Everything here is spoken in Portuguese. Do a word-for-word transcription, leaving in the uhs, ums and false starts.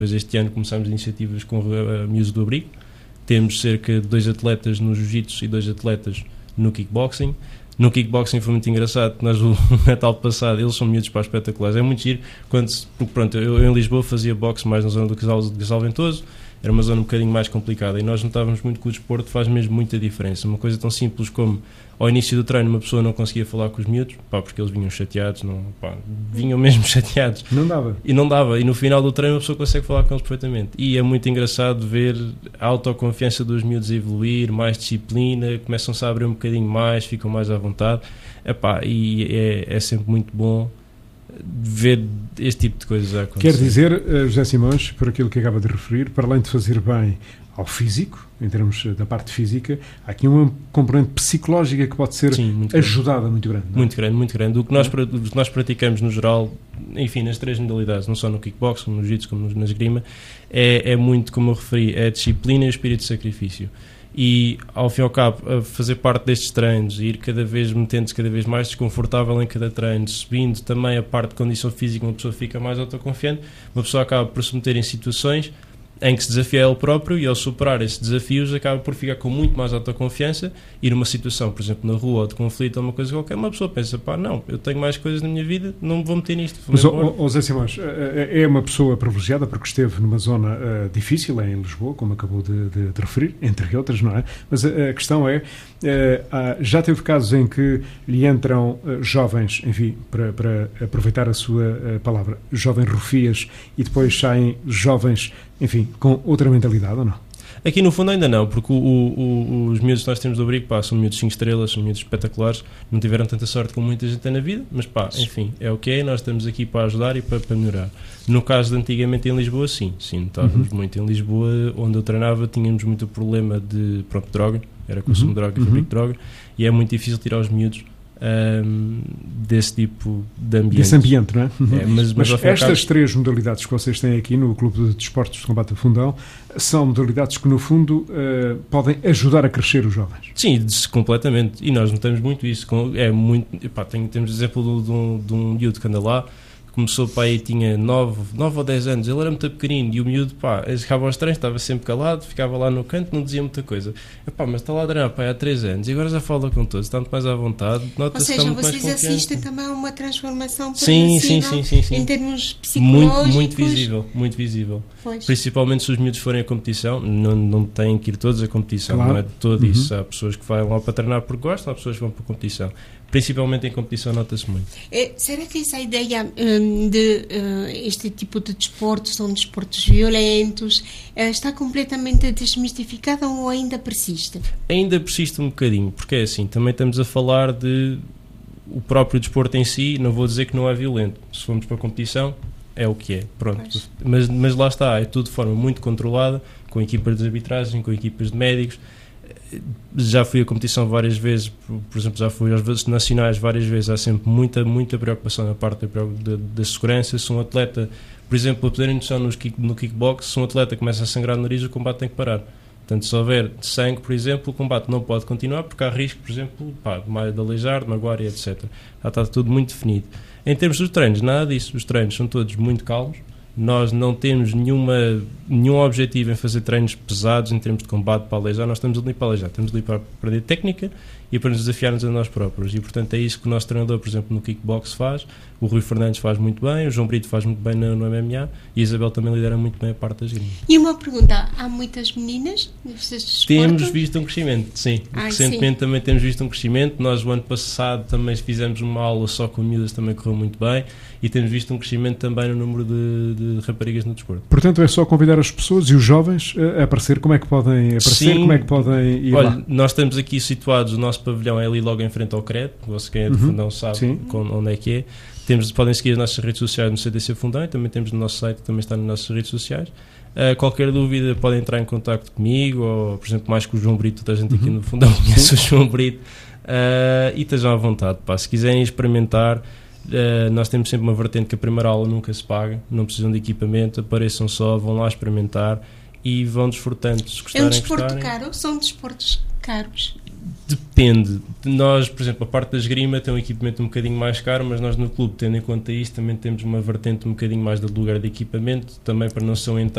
Este ano começámos iniciativas com a Miúdos do Abrigo. Temos cerca de dois atletas no jiu-jitsu e dois atletas no kickboxing. No kickboxing foi muito engraçado, nós o Natal passado, eles são miúdos para espetaculares. É muito giro, quando, porque pronto, eu, eu em Lisboa fazia boxe mais na zona do Casal, do Casal Ventoso, era uma zona um bocadinho mais complicada e nós notávamos muito que o desporto faz mesmo muita diferença. Uma coisa tão simples como ao início do treino uma pessoa não conseguia falar com os miúdos, pá, porque eles vinham chateados, não, pá, vinham mesmo chateados. Não dava. E não dava. E no final do treino a pessoa consegue falar com eles perfeitamente. E é muito engraçado ver a autoconfiança dos miúdos a evoluir, mais disciplina, começam-se a abrir um bocadinho mais, ficam mais à vontade. Epá, e é, é sempre muito bom ver este tipo de coisas a acontecer. Quer dizer, José Simões, por aquilo que acaba de referir, para além de fazer bem ao físico, em termos da parte física, há aqui uma componente psicológica que pode ser Sim, muito ajudada grande. muito grande. Não é? Muito grande, muito grande. O que nós, o que nós praticamos no geral, enfim, nas três modalidades, não só no kickbox, como no jiu-jitsu, como na esgrima, é, é muito, como eu referi, é a disciplina e o espírito de sacrifício. E, ao fim e ao cabo, a fazer parte destes treinos, ir cada vez metendo-se cada vez mais desconfortável em cada treino, subindo também a parte de condição física, uma pessoa fica mais autoconfiante, uma pessoa acaba por se meter em situações em que se desafia ele próprio e ao superar esses desafios acaba por ficar com muito mais autoconfiança e numa situação, por exemplo, na rua ou de conflito ou uma coisa qualquer, uma pessoa pensa, pá, não, eu tenho mais coisas na minha vida, não me vou meter nisto. Mas, o Zé Simões, é uma pessoa privilegiada porque esteve numa zona uh, difícil, é em Lisboa, como acabou de, de, de referir, entre outras, não é? Mas a, a questão é, uh, já teve casos em que lhe entram uh, jovens, enfim, para, para aproveitar a sua uh, palavra, jovens rufias e depois saem jovens, enfim, com outra mentalidade ou não? Aqui no fundo ainda não, porque o, o, os miúdos que nós temos do Abrigo, pá, são miúdos cinco estrelas, são miúdos espetaculares, não tiveram tanta sorte como muita gente tem na vida, mas pá, enfim, é o que é, nós estamos aqui para ajudar e para, para melhorar. No caso de antigamente em Lisboa, sim, sim, notávamos uhum. muito. Em Lisboa, onde eu treinava, tínhamos muito problema de, pronto, droga, era consumo uhum. de droga, fabrico uhum. de droga, e é muito difícil tirar os miúdos Um, desse tipo de ambiente. Desse ambiente, não é? Uhum. é mas mas, mas estas cabo... três modalidades que vocês têm aqui no Clube de Desportos de Combate a Fundão são modalidades que, no fundo, uh, podem ajudar a crescer os jovens. Sim, completamente. E nós notamos muito isso. É muito, epá, tem, temos exemplo de um, de um miúdo que anda lá, começou para aí, tinha nove ou dez anos, ele era muito pequenino e o miúdo, pá, chegava aos treinos, estava sempre calado, ficava lá no canto, não dizia muita coisa. Epá, mas está lá a treinar, pá, há três anos e agora já fala com todos, está muito mais à vontade, nota-se. Ou seja, muito vocês mais assistem também a uma transformação sim, sim, sim, sim, sim. em termos psicológicos. Muito, muito visível, muito visível. Pois. Principalmente se os miúdos forem a competição, não, não têm que ir todos a competição, claro. Não é de todo uhum. isso. Há pessoas que vão lá para treinar porque gostam, há pessoas que vão para a competição. Principalmente em competição nota-se muito. É, será que essa ideia um, de uh, este tipo de desportos são desportos violentos uh, está completamente desmistificada ou ainda persiste? Ainda persiste um bocadinho, porque é assim, também estamos a falar de o próprio desporto em si, não vou dizer que não é violento. Se formos para a competição, é o que é, pronto. Mas, mas lá está, é tudo de forma muito controlada, com equipas de arbitragem, com equipas de médicos. Já fui à competição várias vezes, por exemplo, já fui às vezes nacionais várias vezes, há sempre muita, muita preocupação na parte da, da, da segurança. Se um atleta, por exemplo, a poderem noção no, kick, no kickbox, se um atleta começa a sangrar no nariz, o combate tem que parar. Portanto, se houver sangue, por exemplo, o combate não pode continuar porque há risco, por exemplo, pá, de aleijar, de magoar e etcétera. Já está tudo muito definido. Em termos dos treinos, nada disso. Os treinos são todos muito calmos. Nós não temos nenhuma, nenhum objetivo em fazer treinos pesados em termos de combate para aleijar. Nós estamos ali para aleijar, estamos ali para aprender técnica e para nos desafiar-nos a nós próprios. E, portanto, é isso que o nosso treinador, por exemplo, no kickbox faz. O Rui Fernandes faz muito bem, o João Brito faz muito bem no, no M M A e a Isabel também lidera muito bem a parte da esgrima. E uma pergunta, há muitas meninas nestes desportos? Temos visto um crescimento, sim. Ai, recentemente sim. Também temos visto um crescimento. Nós, o ano passado, também fizemos uma aula só com miúdas, também correu muito bem. E temos visto um crescimento também no número de, de raparigas no desporto. Portanto, é só convidar as pessoas e os jovens a aparecer. Como é que podem aparecer? Sim. Como é que podem ir Olha, lá? Nós estamos aqui situados, o nosso pavilhão é ali logo em frente ao C R E D. Você quem é do uhum. Fundão sabe com, onde é que é. Temos, podem seguir as nossas redes sociais no C D C Fundão e também temos no nosso site, que também está nas nossas redes sociais. Uh, qualquer dúvida podem entrar em contato comigo ou, por exemplo, mais com o João Brito, toda a gente aqui uhum. no Fundão conhece o João Brito. Uh, e estejam à vontade, pá. Se quiserem experimentar, Uh, nós temos sempre uma vertente que a primeira aula nunca se paga, não precisam de equipamento, apareçam só, vão lá experimentar e vão desfrutando. Se gostarem, é um desporto gostarem. caro? São desportos caros? Depende. Nós, por exemplo, a parte da esgrima tem um equipamento um bocadinho mais caro, mas nós no clube, tendo em conta isso, também temos uma vertente um bocadinho mais de lugar de equipamento, também para não ser um